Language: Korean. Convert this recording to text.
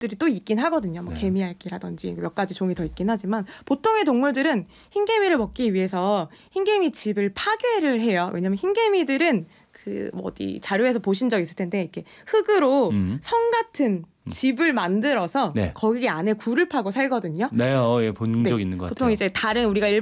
들이 또 있긴 하거든요. 뭐 네. 개미핥기라든지 몇 가지 종이 더 있긴 하지만 보통의 동물들은 흰개미를 먹기 위해서 흰개미 집을 파괴를 해요. 왜냐하면 흰개미들은 그 어디 자료에서 보신 적 있을 텐데 이렇게 흙으로 성 같은 집을 만들어서 네. 거기 안에 굴을 파고 살거든요. 네, 본 적 있는 것 같아요. 보통 이제 다른 우리가